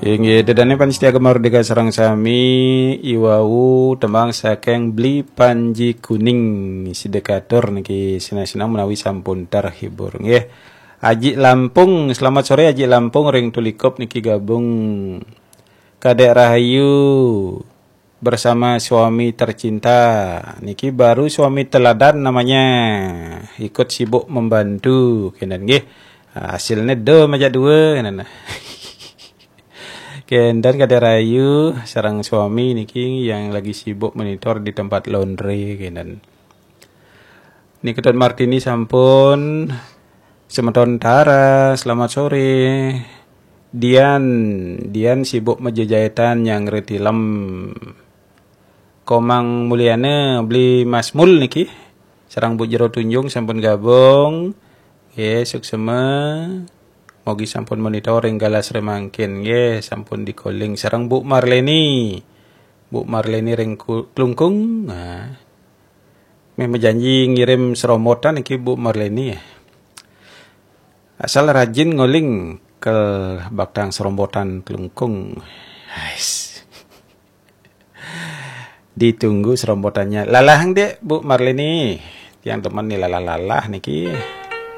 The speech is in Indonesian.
Inggih dedane Panistia Mardika sareng sami iwau tembang saking beli panji kuning si dekator niki senang-senang menawi sampun terhibur nggih. Aji Lampung, selamat sore Aji Lampung ring tulikop niki gabung Kadek Rahayu bersama suami tercinta. Niki baru suami teladan namanya. Ikut sibuk membantu kenan nggih. Hasilnya do aja dua kenan. Dan Kadek Rahayu sareng suami niki yang lagi sibuk monitor di tempat laundry kenan. Niki Don Martini sampun semeton Tara, selamat sore. Dian sibuk menjajahitan yang retilam. Komang Mulyana beli Masmul niki. Sarang Bu Jero Tunjung sampun gabung. Ye suksema. Mogi sampun monitoring galas remangkin. Ye sampun di calling sarang Bu Marleni. Bu Marleni ring Klungkung. Nah. Memang janji ngirim seromotan niki Bu Marleni ya. Asal rajin ngoling ke baktang serombotan Klungkung. Ais. Ditunggu serombotannya. Lalah dek Bu Marleni. Yang teman nih lalah niki.